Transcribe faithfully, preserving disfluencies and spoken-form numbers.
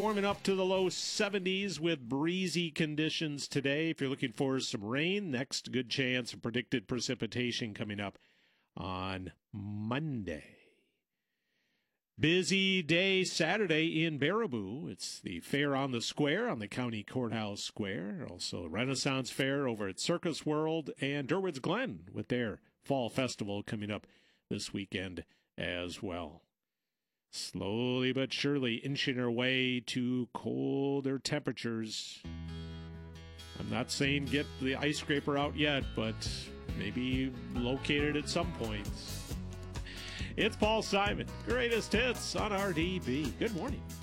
warming up to the low seventies with breezy conditions today. If you're looking for some rain, next good chance of predicted precipitation coming up on Monday. Busy day Saturday in Baraboo. It's the Fair on the Square on the County Courthouse Square. Also Renaissance Fair over at Circus World, and Derwoods Glen with their Fall Festival coming up this weekend as well. Slowly but surely inching our way to colder temperatures. I'm not saying get the ice scraper out yet, but maybe locate it at some point. It's Paul Simon, Greatest Hits on R D B. Good morning.